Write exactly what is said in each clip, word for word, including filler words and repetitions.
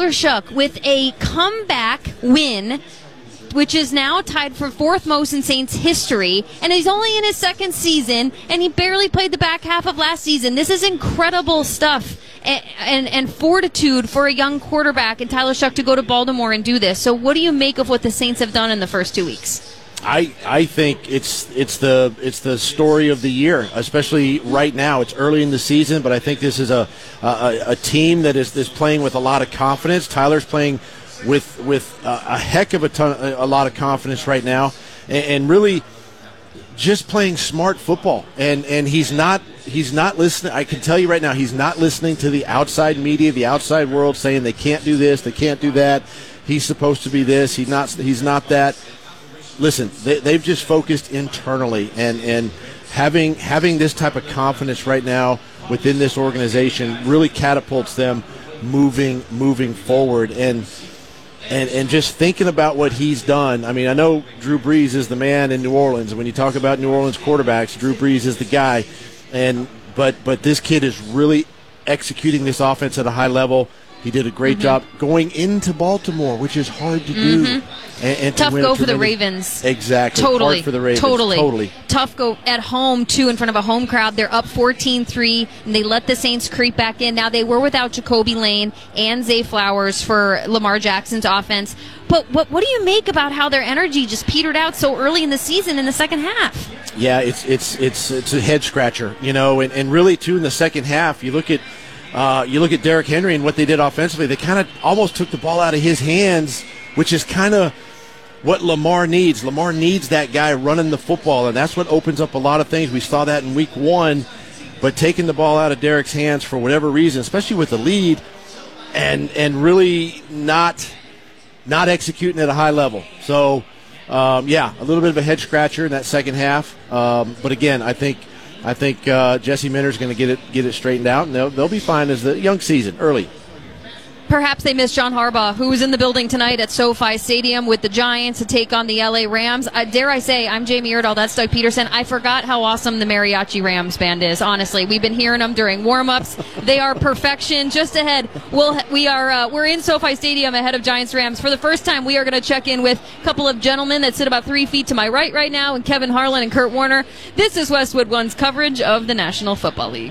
Tyler Shough with a comeback win, which is now tied for fourth most in Saints history, and he's only in his second season, and he barely played the back half of last season. This is incredible stuff and, and, and fortitude for a young quarterback and Tyler Shough to go to Baltimore and do this. So what do you make of what the Saints have done in the first two weeks? I, I think it's it's the it's the story of the year, especially right now. It's early in the season, but I think this is a a, a team that is, is playing with a lot of confidence. Tyler's playing with with a, a heck of a ton, a lot of confidence right now, and, and really just playing smart football. And and he's not he's not listening. I can tell you right now, he's not listening to the outside media, the outside world saying they can't do this, they can't do that. He's supposed to be this. He's not. He's not that. Listen, they, they've just focused internally, and, and having having this type of confidence right now within this organization really catapults them moving moving forward. And and and just thinking about what he's done. I mean, I know Drew Brees is the man in New Orleans, and when you talk about New Orleans quarterbacks, Drew Brees is the guy. And but but this kid is really executing this offense at a high level. He did a great mm-hmm. job going into Baltimore, which is hard to do. Mm-hmm. And, and Tough to go for the Ravens. Exactly. Totally. Hard for the Ravens. Totally. Totally. Tough go at home, too, in front of a home crowd. They're up fourteen three, and they let the Saints creep back in. Now, they were without Jacoby Lane and Zay Flowers for Lamar Jackson's offense. But what, what do you make about how their energy just petered out so early in the season in the second half? Yeah, it's it's it's it's a head-scratcher, you know, and, and really, too, in the second half, you look at Uh, you look at Derrick Henry and what they did offensively. They kind of almost took the ball out of his hands, which is kind of what Lamar needs. Lamar needs that guy running the football, and that's what opens up a lot of things. We saw that in week one, but taking the ball out of Derrick's hands for whatever reason, especially with the lead, and and really not not executing at a high level. So, um, yeah, a little bit of a head-scratcher in that second half. Um, but, again, I think – I think uh, Jesse Minter's going to get it get it straightened out, and they'll, they'll be fine as the young season, early. Perhaps they miss John Harbaugh, who is in the building tonight at SoFi Stadium with the Giants to take on the L A Rams. Uh, dare I say, I'm Jamie Erdahl, that's Doug Peterson. I forgot how awesome the Mariachi Rams band is, honestly. We've been hearing them during warm-ups. They are perfection. Just ahead, we'll, we are, uh, we're in SoFi Stadium ahead of Giants Rams. For the first time, we are going to check in with a couple of gentlemen that sit about three feet to my right right now, and Kevin Harlan and Kurt Warner. This is Westwood One's coverage of the National Football League.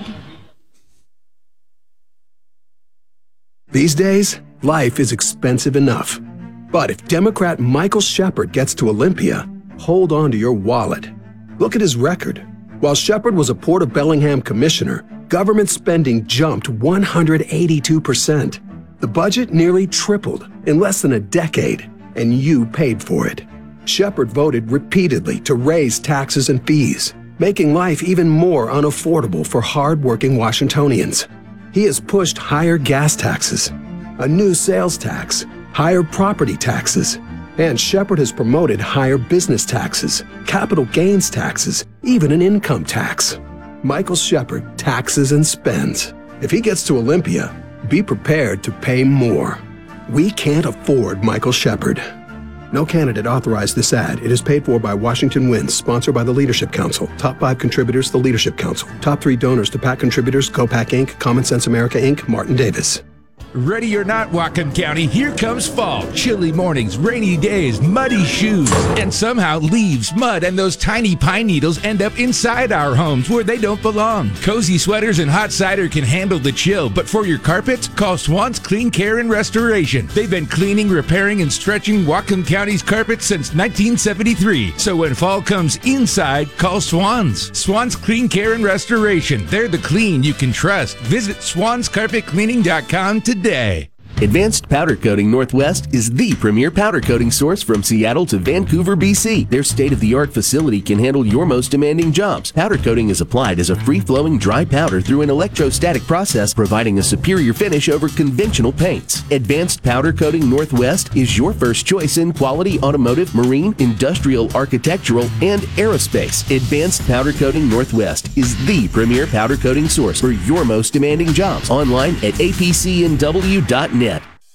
These days, life is expensive enough. But if Democrat Michael Shepard gets to Olympia, hold on to your wallet. Look at his record. While Shepard was a Port of Bellingham commissioner, government spending jumped one hundred eighty-two percent. The budget nearly tripled in less than a decade, and you paid for it. Shepard voted repeatedly to raise taxes and fees, making life even more unaffordable for hard-working Washingtonians. He has pushed higher gas taxes, a new sales tax, higher property taxes, and Shepard has promoted higher business taxes, capital gains taxes, even an income tax. Michael Shepard taxes and spends. If he gets to Olympia, be prepared to pay more. We can't afford Michael Shepard. No candidate authorized this ad. It is paid for by Washington Wins, sponsored by the Leadership Council. Top five contributors, the Leadership Council. Top three donors to PAC contributors, GoPAC Incorporated, Common Sense America Incorporated, Martin Davis. Ready or not, Whatcom County, here comes fall. Chilly mornings, rainy days, muddy shoes, and somehow leaves, mud, and those tiny pine needles end up inside our homes where they don't belong. Cozy sweaters and hot cider can handle the chill, but for your carpets, call Swan's Clean Care and Restoration. They've been cleaning, repairing, and stretching Whatcom County's carpets since nineteen seventy-three. So when fall comes inside, call Swan's. Swan's Clean Care and Restoration. They're the clean you can trust. Visit swans carpet cleaning dot com today. Advanced Powder Coating Northwest is the premier powder coating source from Seattle to Vancouver, B C. Their state-of-the-art facility can handle your most demanding jobs. Powder coating is applied as a free-flowing dry powder through an electrostatic process, providing a superior finish over conventional paints. Advanced Powder Coating Northwest is your first choice in quality automotive, marine, industrial, architectural, and aerospace. Advanced Powder Coating Northwest is the premier powder coating source for your most demanding jobs. Online at a p c n w dot net.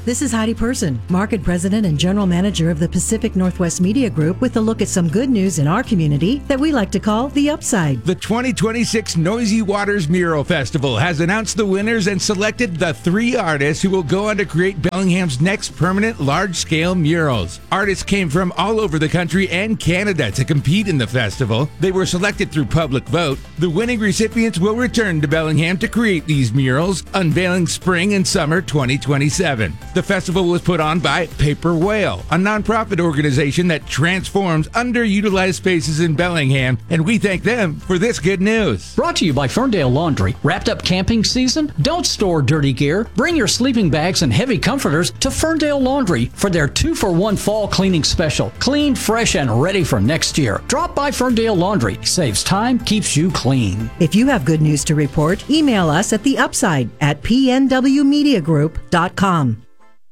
This is Heidi Person, Market President and General Manager of the Pacific Northwest Media Group, with a look at some good news in our community that we like to call the upside. The twenty twenty-six Noisy Waters Mural Festival has announced the winners and selected the three artists who will go on to create Bellingham's next permanent large-scale murals. Artists came from all over the country and Canada to compete in the festival. They were selected through public vote. The winning recipients will return to Bellingham to create these murals, unveiling spring and summer twenty twenty-seven. The festival was put on by Paper Whale, a nonprofit organization that transforms underutilized spaces in Bellingham, and we thank them for this good news. Brought to you by Ferndale Laundry. Wrapped up camping season? Don't store dirty gear. Bring your sleeping bags and heavy comforters to Ferndale Laundry for their two for one fall cleaning special. Clean, fresh, and ready for next year. Drop by Ferndale Laundry. Saves time, keeps you clean. If you have good news to report, email us at the upside at p n w media group dot com.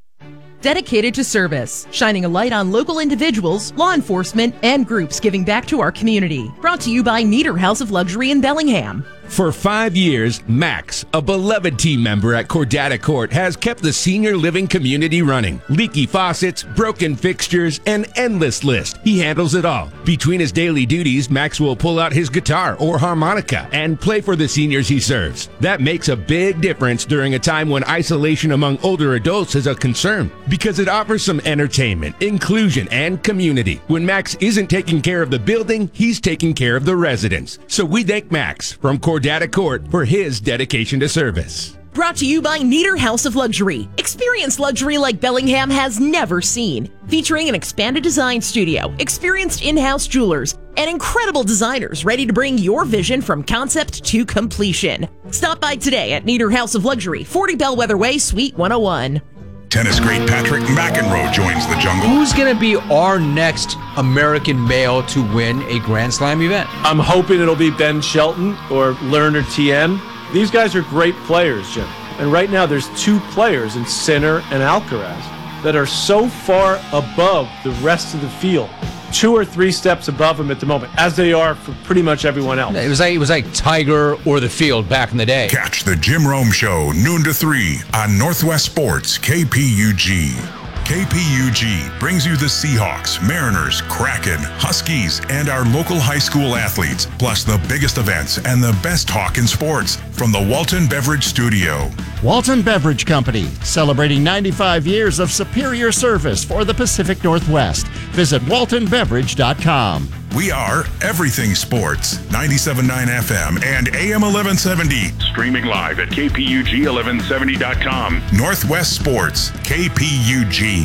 Dedicated to service, shining a light on local individuals, law enforcement, and groups giving back to our community. Brought to you by Nieder House of Luxury in Bellingham. For five years, Max, a beloved team member at Cordata Court, has kept the senior living community running. Leaky faucets, broken fixtures, an endless list. He handles it all. Between his daily duties, Max will pull out his guitar or harmonica and play for the seniors he serves. That makes a big difference during a time when isolation among older adults is a concern, because it offers some entertainment, inclusion, and community. When Max isn't taking care of the building, he's taking care of the residents. So we thank Max from Cordata Data Court for his dedication to service. Brought to you by Nieder House of Luxury. Experience luxury like Bellingham has never seen. Featuring an expanded design studio, experienced in-house jewelers, and incredible designers ready to bring your vision from concept to completion. Stop by today at Nieder House of Luxury, forty Bellwether Way, Suite one oh one. Tennis great Patrick McEnroe joins the jungle. Who's going to be our next American male to win a Grand Slam event? I'm hoping it'll be Ben Shelton or Lerner T M. These guys are great players, Jim. And right now there's two players in Sinner and Alcaraz that are so far above the rest of the field. Two or three steps above them at the moment, as they are for pretty much everyone else. It was like it was like Tiger or the field back in the day. Catch the Jim Rome Show noon to three on Northwest Sports K P U G. K P U G brings you the Seahawks, Mariners, Kraken, Huskies, and our local high school athletes, plus the biggest events and the best talk in sports from the Walton Beverage Studio. Walton Beverage Company, celebrating ninety-five years of superior service for the Pacific Northwest. Visit walton beverage dot com. We are Everything Sports, ninety-seven point nine F M and A M eleven seventy. Streaming live at K P U G eleven seventy dot com. Northwest Sports, K P U G.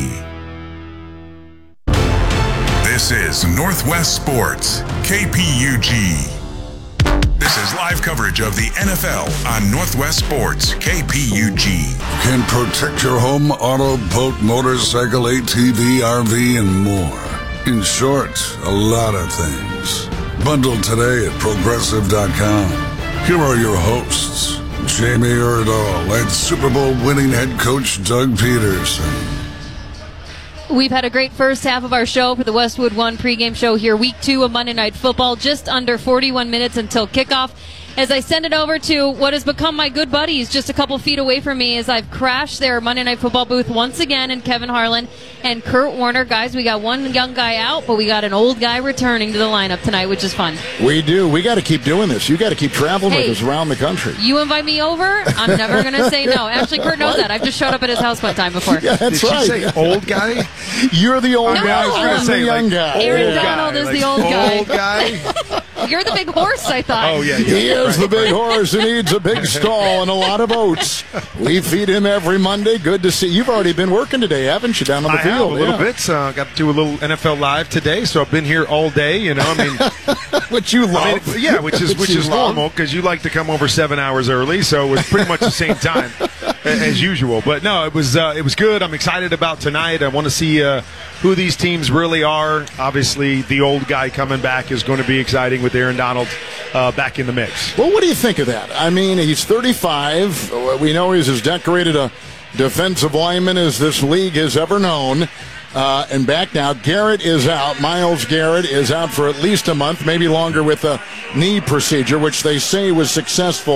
This is Northwest Sports, K P U G. This is live coverage of the N F L on Northwest Sports, K P U G. Can protect your home, auto, boat, motorcycle, A T V, R V, and more. In short, a lot of things. Bundle today at progressive dot com. Here are your hosts, Jamie Erdahl and Super Bowl winning head coach Doug Peterson. We've had a great first half of our show for the Westwood One pregame show here, week two of Monday Night Football, just under forty-one minutes until kickoff. As I send it over to what has become my good buddies just a couple feet away from me, as I've crashed their Monday Night Football booth once again, and Kevin Harlan and Kurt Warner. Guys, we got one young guy out, but we got an old guy returning to the lineup tonight, which is fun. We do. We got to keep doing this. You got to keep traveling hey, with us around the country. You invite me over, I'm never going to say no. Actually, Kurt knows that. I've just showed up at his house one time before. Yeah, that's Did right. Did she say old guy? You're the old no, guy. I was going to say the young like, guy. Aaron old Donald guy. is like, the old guy. Old guy? You're the big horse, I thought. Oh, yeah. He yeah, is right, the big right. horse who needs a big stall and a lot of oats. We feed him every Monday. Good to see. You've already been working today, haven't you, down on the I field? have, a little yeah. bit. So I got to do a little N F L Live today, so I've been here all day, you know. I mean, which you love. I mean, yeah, which is which, which you is love. normal because you like to come over seven hours early, so it was pretty much the same time as usual. But no, it was uh, it was good. I'm excited about tonight. I want to see uh, who these teams really are. Obviously, the old guy coming back is going to be exciting with Aaron Donald uh, back in the mix. Well, what do you think of that? I mean, he's thirty-five. We know he's as decorated a defensive lineman as this league has ever known. Uh, and back now, Garrett is out. Myles Garrett is out for at least a month, maybe longer, with a knee procedure, which they say was successful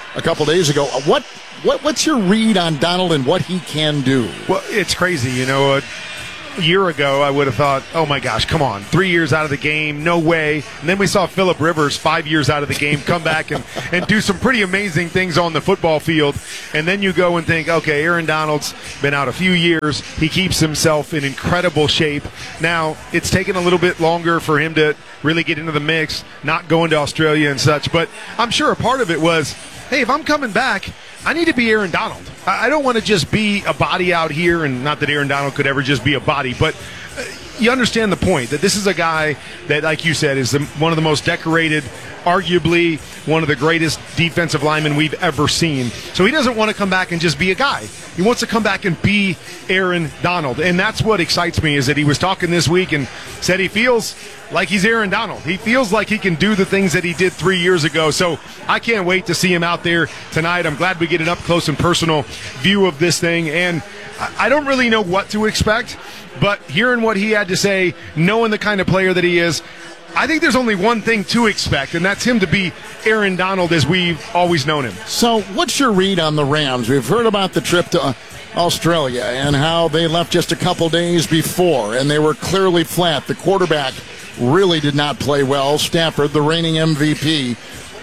a couple days ago. What what what's your read on Donald and what he can do? Well, it's crazy. You know, a year ago I would have thought, oh my gosh, come on, three years out of the game, no way. And then we saw Phillip Rivers, five years out of the game, come back and, and do some pretty amazing things on the football field. And then you go and think, okay, Aaron Donald's been out a few years. He keeps himself in incredible shape. Now, it's taken a little bit longer for him to really get into the mix, not going to Australia and such. But I'm sure a part of it was, hey, if I'm coming back, I need to be Aaron Donald. I don't want to just be a body out here, and not that Aaron Donald could ever just be a body, but you understand the point that this is a guy that, like you said, is the, one of the most decorated, arguably one of the greatest defensive linemen we've ever seen. So he doesn't want to come back and just be a guy. He wants to come back and be Aaron Donald. And that's what excites me, is that he was talking this week and said he feels like he's Aaron Donald. He feels like he can do the things that he did three years ago. So I can't wait to see him out there tonight. I'm glad we get an up close and personal view of this thing. And I don't really know what to expect, but hearing what he had to say, knowing the kind of player that he is, I think there's only one thing to expect, and that's him to be Aaron Donald as we've always known him. So what's your read on the Rams? We've heard about the trip to Australia and how they left just a couple days before, and they were clearly flat. The quarterback really did not play well. Stafford, the reigning M V P.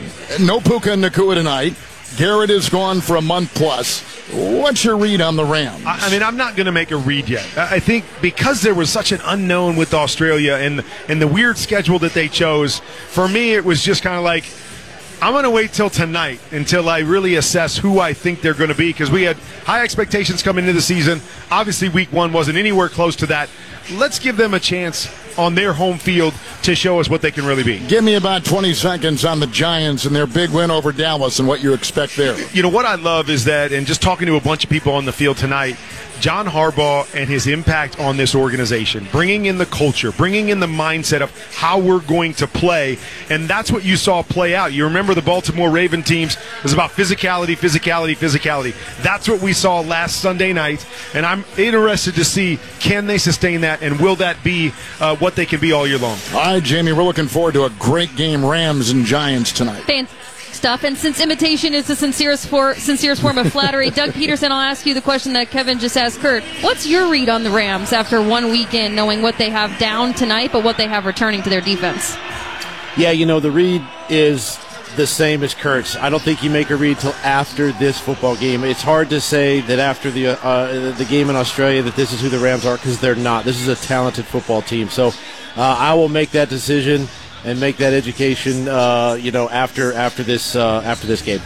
No Puka Nacua tonight. Garrett is gone for a month plus. What's your read on the Rams? I mean, I'm not going to make a read yet. I think because there was such an unknown with Australia and, and the weird schedule that they chose, for me it was just kind of like, I'm going to wait till tonight until I really assess who I think they're going to be, because we had high expectations coming into the season. Obviously, week one wasn't anywhere close to that. Let's give them a chance on their home field to show us what they can really be. Give me about twenty seconds on the Giants and their big win over Dallas and what you expect there. You know, what I love is that, and just talking to a bunch of people on the field tonight, John Harbaugh and his impact on this organization, bringing in the culture, bringing in the mindset of how we're going to play, and that's what you saw play out. You remember the Baltimore Raven teams, it was about physicality, physicality, physicality. That's what we saw last Sunday night, and I'm interested to see, can they sustain that, and will that be uh, what they can be all year long? All right, Jamie, we're looking forward to a great game, Rams and Giants tonight. Fantastic stuff. And since imitation is the sincerest, for, sincerest form of flattery, Doug Peterson, I'll ask you the question that Kevin just asked Kurt. What's your read on the Rams after one weekend, knowing what they have down tonight, but what they have returning to their defense? Yeah, you know, the read is the same as Kurt's. I don't think you make a read till after this football game. It's hard to say that after the uh, the game in Australia that this is who the Rams are, because they're not. This is a talented football team. So uh, I will make that decision and make that education, uh, you know, after after this uh, after this game.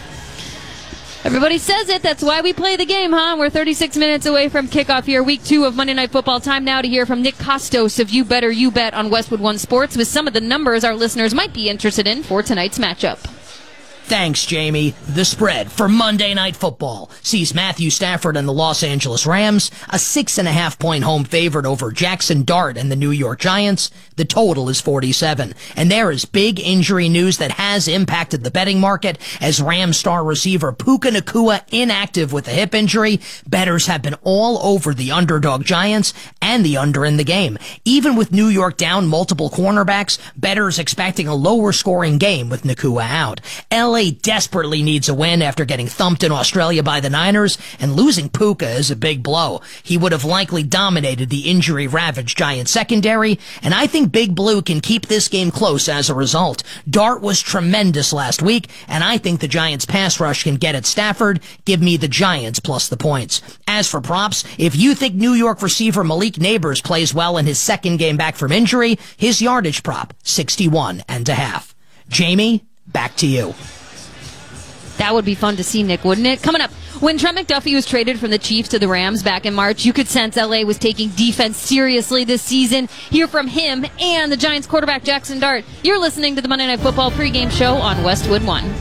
Everybody says it. That's why we play the game, huh? We're thirty-six minutes away from kickoff here, week two of Monday Night Football. Time now to hear from Nick Kostos of You Better You Bet on Westwood One Sports with some of the numbers our listeners might be interested in for tonight's matchup. Thanks, Jamie. The spread for Monday Night Football sees Matthew Stafford and the Los Angeles Rams a six and a half point home favorite over Jackson Dart and the New York Giants. The total is forty-seven. And there is big injury news that has impacted the betting market as Rams star receiver Puka Nacua inactive with a hip injury. Bettors have been all over the underdog Giants and the under in the game. Even with New York down multiple cornerbacks, bettors expecting a lower scoring game with Nacua out. L A desperately needs a win after getting thumped in Australia by the Niners, and losing Puka is a big blow. He would have likely dominated the injury-ravaged Giants secondary, and I think Big Blue can keep this game close as a result. Dart was tremendous last week, and I think the Giants pass rush can get at Stafford. Give me the Giants plus the points. As for props, if you think New York receiver Malik Neighbors plays well in his second game back from injury, his yardage prop, sixty-one and a half. Jamie, back to you. That would be fun to see, Nick, wouldn't it? Coming up, when Trent McDuffie was traded from the Chiefs to the Rams back in March, you could sense L A was taking defense seriously this season. Hear from him and the Giants quarterback Jackson Dart. You're listening to the Monday Night Football pregame show on Westwood One.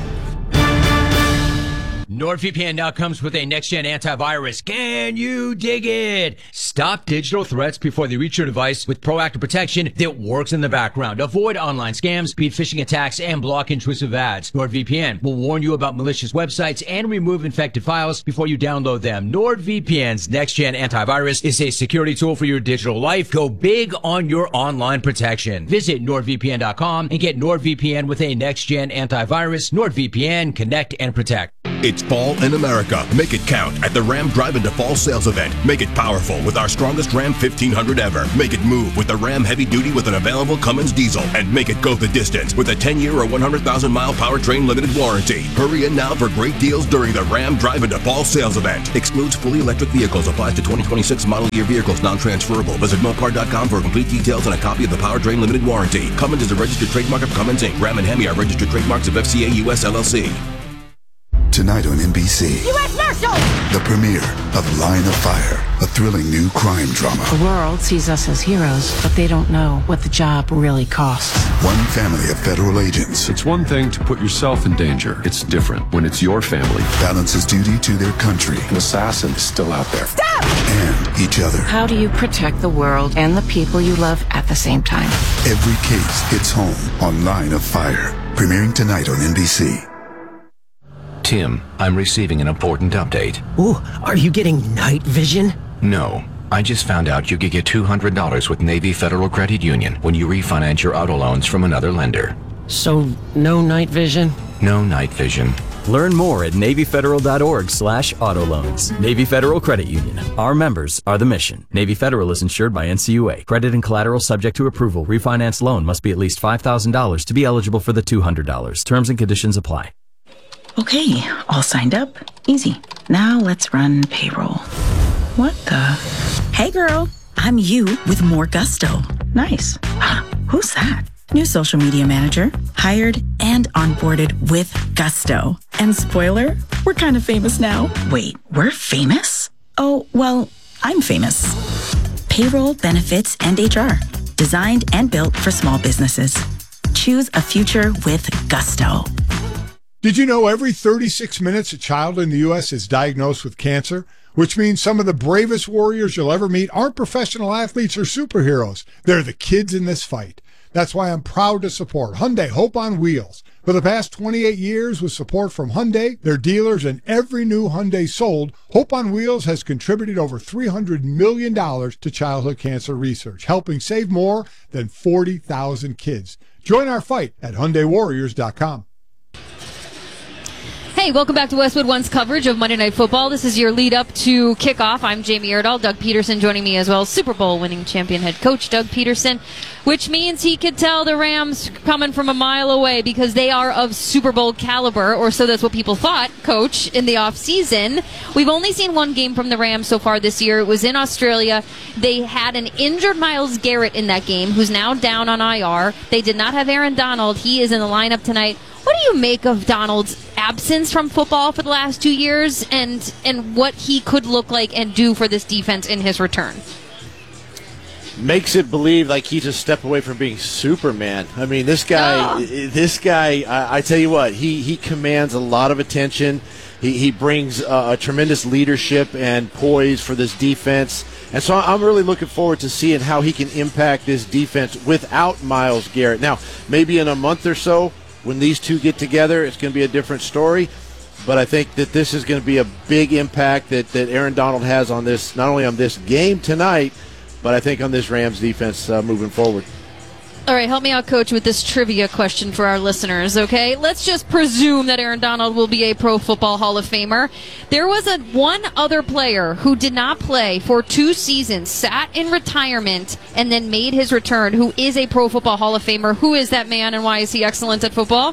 NordVPN now comes with a next-gen antivirus. Can you dig it? Stop digital threats before they reach your device with proactive protection that works in the background. Avoid online scams, beat phishing attacks, and block intrusive ads. NordVPN will warn you about malicious websites and remove infected files before you download them. NordVPN's next-gen antivirus is a security tool for your digital life. Go big on your online protection. Visit nord V P N dot com and get NordVPN with a next-gen antivirus. NordVPN, connect and protect. It's fall in America. Make it count at the Ram Drive Into Fall sales event. Make it powerful with our strongest Ram fifteen hundred ever. Make it move with the Ram Heavy Duty with an available Cummins diesel. And make it go the distance with a ten-year or one hundred thousand mile powertrain limited warranty. Hurry in now for great deals during the Ram Drive Into Fall sales event. Excludes fully electric vehicles. Applies to twenty twenty-six model year vehicles. Non-transferable. Visit Mopar dot com for complete details and a copy of the powertrain limited warranty. Cummins is a registered trademark of Cummins Incorporated. Ram and Hemi are registered trademarks of F C A U S L L C. Tonight on N B C, U S Marshal! the premiere of Line of Fire, a thrilling new crime drama. The world sees us as heroes, but they don't know what the job really costs. One family of federal agents. It's one thing to put yourself in danger. It's different when it's your family. Balances duty to their country. An assassin is still out there. Stop! And each other. How do you protect the world and the people you love at the same time? Every case hits home on Line of Fire. Premiering tonight on N B C. Tim, I'm receiving an important update. Ooh, are you getting night vision? No. I just found out you could get two hundred dollars with Navy Federal Credit Union when you refinance your auto loans from another lender. So, no night vision? No night vision. Learn more at NavyFederal.org slash auto loans. Navy Federal Credit Union. Our members are the mission. Navy Federal is insured by N C U A. Credit and collateral subject to approval. Refinance loan must be at least five thousand dollars to be eligible for the two hundred dollars. Terms and conditions apply. Okay, all signed up. Easy. Now let's run payroll. What the? Hey girl, I'm you with more gusto. Nice. Who's that? New social media manager, hired and onboarded with gusto. And spoiler, we're kind of famous now. Wait, we're famous? Oh, well, I'm famous. Payroll, benefits, and H R. Designed and built for small businesses. Choose a future with gusto. Did you know every thirty-six minutes a child in the U S is diagnosed with cancer? Which means some of the bravest warriors you'll ever meet aren't professional athletes or superheroes. They're the kids in this fight. That's why I'm proud to support Hyundai Hope on Wheels. For the past twenty-eight years, with support from Hyundai, their dealers, and every new Hyundai sold, Hope on Wheels has contributed over three hundred million dollars to childhood cancer research, helping save more than forty thousand kids. Join our fight at Hyundai Warriors dot com. Hey, welcome back to Westwood One's coverage of Monday Night Football. This is your lead up to kickoff. I'm Jamie Erdahl. Doug Peterson joining me as well. Super Bowl winning champion head coach Doug Peterson, which means he could tell the Rams coming from a mile away because they are of Super Bowl caliber, or so that's what people thought, Coach, in the offseason. We've only seen one game from the Rams so far this year. It was in Australia. They had an injured Myles Garrett in that game, who's now down on I R. They did not have Aaron Donald. He is in the lineup tonight. What do you make of Donald's absence from football for the last two years and and what he could look like and do for this defense in his return? Makes it believe like he's a step away from being Superman. I mean, this guy, oh. this guy, I, I tell you what, he, he commands a lot of attention. He, he brings uh, a tremendous leadership and poise for this defense. And so I'm really looking forward to seeing how he can impact this defense without Myles Garrett. Now, maybe in a month or so, when these two get together, it's going to be a different story. But I think that this is going to be a big impact that, that Aaron Donald has on this, not only on this game tonight, but I think on this Rams defense uh, moving forward. All right, help me out, Coach, with this trivia question for our listeners, okay? Let's just presume that Aaron Donald will be a Pro Football Hall of Famer. There was a one other player who did not play for two seasons, sat in retirement, and then made his return, who is a Pro Football Hall of Famer. Who is that man, and why is he excellent at football?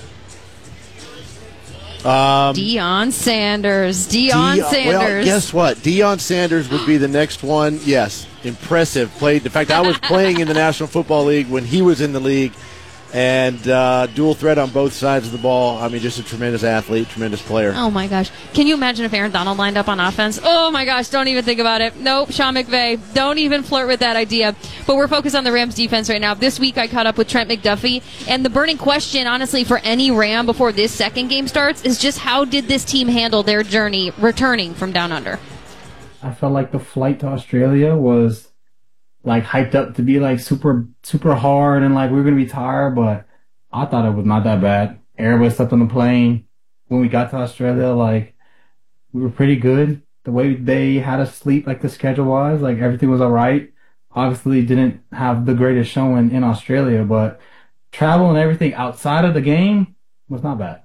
Um, Deion Sanders. Deion De- Sanders. Well, guess what? Deion Sanders would be the next one. Yes, impressive. Played. In fact, I was playing in the National Football League when he was in the league, and uh, dual threat on both sides of the ball. I mean, just a tremendous athlete, tremendous player. Oh, my gosh. Can you imagine if Aaron Donald lined up on offense? Oh, my gosh. Don't even think about it. Nope. Sean McVay. Don't even flirt with that idea. But we're focused on the Rams defense right now. This week I caught up with Trent McDuffie, and the burning question, honestly, for any Ram before this second game starts is just how did this team handle their journey returning from down under? I felt like the flight to Australia was like hyped up to be like super, super hard and like we were going to be tired, but I thought it was not that bad. Everybody slept on the plane. When we got to Australia, like we were pretty good. The way they had us sleep, like the schedule was, like everything was all right. Obviously didn't have the greatest showing in Australia, but travel and everything outside of the game was not bad.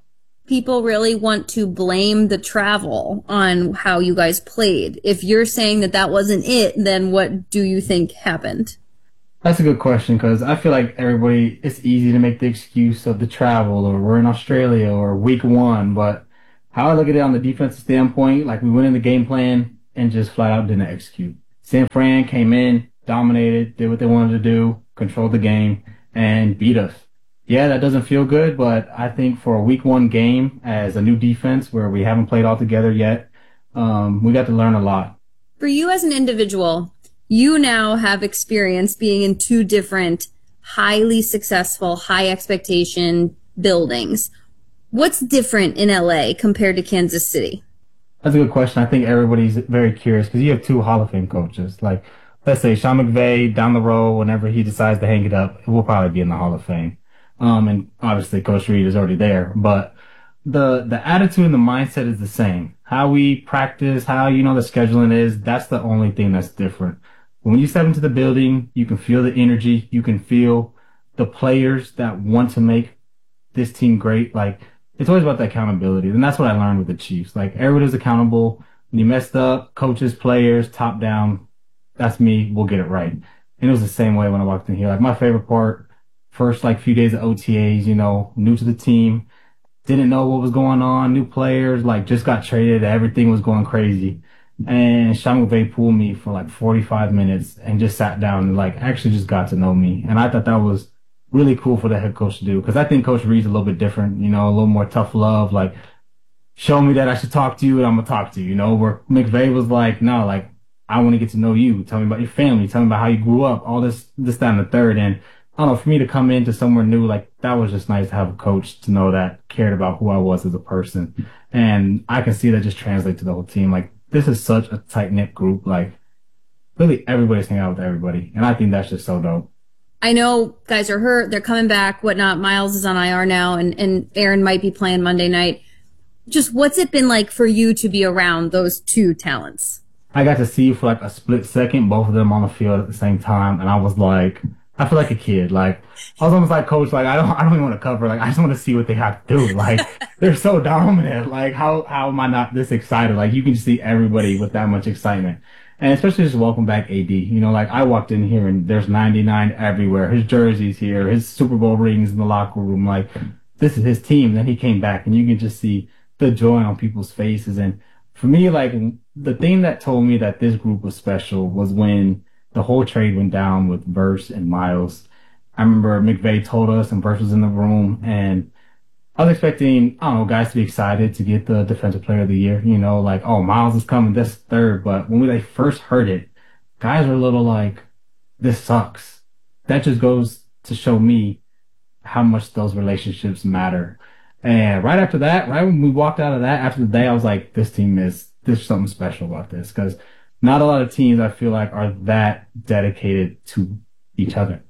people really want to blame the travel on how you guys played. If you're saying that that wasn't it, then what do you think happened? That's a good question, because I feel like everybody, it's easy to make the excuse of the travel, or we're in Australia, or week one. But how I look at it on the defensive standpoint, like we went in the game plan and just flat out didn't execute. San Fran came in, dominated, did what they wanted to do, controlled the game, and beat us. Yeah, that doesn't feel good, but I think for a week one game as a new defense where we haven't played all together yet, um, we got to learn a lot. For you as an individual, you now have experience being in two different highly successful, high expectation buildings. What's different in L A compared to Kansas City? That's a good question. I think everybody's very curious because you have two Hall of Fame coaches. Like, let's say Sean McVay down the road, whenever he decides to hang it up, it will probably be in the Hall of Fame. Um, and obviously Coach Reed is already there, but the, the attitude and the mindset is the same. How we practice, how, you know, the scheduling is, that's the only thing that's different. When you step into the building, you can feel the energy. You can feel the players that want to make this team great. Like, it's always about the accountability. And that's what I learned with the Chiefs. Like, everybody's accountable. When you messed up, coaches, players, top down, that's me. We'll get it right. And it was the same way when I walked in here. Like, my favorite part, first, like, few days of O T As, you know, new to the team, didn't know what was going on, new players, like, just got traded. Everything was going crazy. And Sean McVay pulled me for like forty-five minutes and just sat down and like actually just got to know me. And I thought that was really cool for the head coach to do, because I think Coach Reed's a little bit different, you know, a little more tough love, like show me that I should talk to you and I'm going to talk to you, you know, where McVay was like, no, like I want to get to know you. Tell me about your family. Tell me about how you grew up, all this, this, that, and the third. And I don't know, for me to come into somewhere new, like that was just nice to have a coach to know that cared about who I was as a person. And I can see that just translate to the whole team. Like, this is such a tight-knit group. Like, really everybody's hanging out with everybody. And I think that's just so dope. I know guys are hurt. They're coming back, whatnot. Miles is on I R now, and, and Aaron might be playing Monday night. Just what's it been like for you to be around those two talents? I got to see for like a split second, both of them on the field at the same time. And I was like, I feel like a kid. Like, I was almost like, Coach, like, I don't, I don't even want to cover. Like, I just want to see what they have to do. Like, they're so dominant. Like, how, how am I not this excited? Like, you can just see everybody with that much excitement. And especially just welcome back A D. You know, like, I walked in here and there's ninety-nine everywhere. His jersey's here. His Super Bowl rings in the locker room. Like, this is his team. Then he came back and you can just see the joy on people's faces. And for me, like, the thing that told me that this group was special was when the whole trade went down with Verse and Miles. I remember McVay told us, and Verse was in the room, and I was expecting, I don't know, guys to be excited to get the Defensive Player of the Year. You know, like, oh, Miles is coming, this third. But when we like, first heard it, guys were a little like, this sucks. That just goes to show me how much those relationships matter. And right after that, right when we walked out of that, after the day, I was like, this team is, there's something special about this. Because not a lot of teams, I feel like, are that dedicated to each other.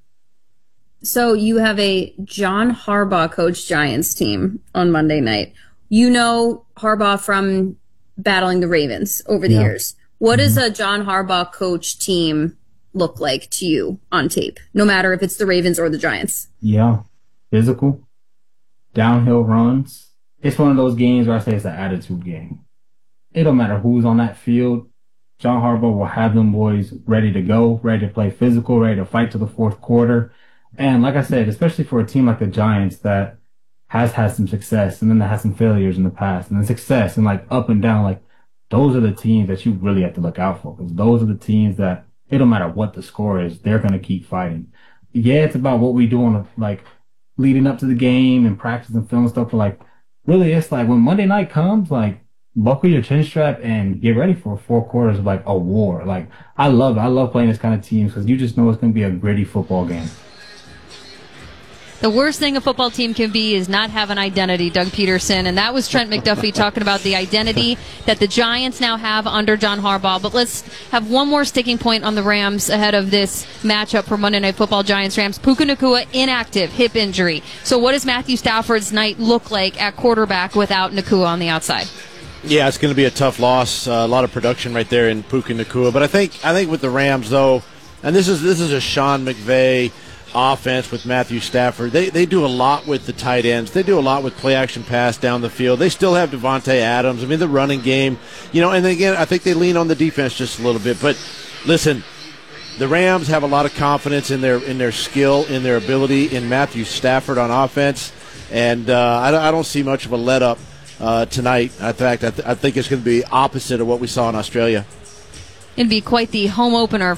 So you have a John Harbaugh coach Giants team on Monday night. You know Harbaugh from battling the Ravens over the Yeah. years. What does a John Harbaugh coach team look like to you on tape, no matter if it's the Ravens or the Giants? Yeah. Physical. Downhill runs. It's one of those games where I say it's an attitude game. It don't matter who's on that field. John Harbaugh will have them boys ready to go, ready to play physical, ready to fight to the fourth quarter. And like I said, especially for a team like the Giants that has had some success and then that has some failures in the past and then success and like up and down, like those are the teams that you really have to look out for, because those are the teams that it don't matter what the score is, they're going to keep fighting. Yeah, it's about what we do on the, like leading up to the game and practice and film stuff, but like really it's like when Monday night comes, like buckle your chin strap and get ready for four quarters of like a war. Like I love it. I love playing this kind of teams because you just know it's going to be a gritty football game. The worst thing a football team can be is not have an identity, Doug Peterson. And that was Trent McDuffie talking about the identity that the Giants now have under John Harbaugh. But let's have one more sticking point on the Rams ahead of this matchup for Monday Night Football, Giants-Rams. Puka Nacua inactive, hip injury. So what does Matthew Stafford's night look like at quarterback without Nacua on the outside? Yeah, it's going to be a tough loss. Uh, a lot of production right there in Puka Nacua. But I think I think with the Rams, though, and this is this is a Sean McVay offense with Matthew Stafford. They they do a lot with the tight ends. They do a lot with play action pass down the field. They still have Devontae Adams. I mean, the running game, you know, and again, I think they lean on the defense just a little bit. But listen, the Rams have a lot of confidence in their in their skill, in their ability, in Matthew Stafford on offense, and uh, I, don't, I don't see much of a let up uh, tonight. In fact, I, th- I think it's going to be opposite of what we saw in Australia. It'd be quite the home opener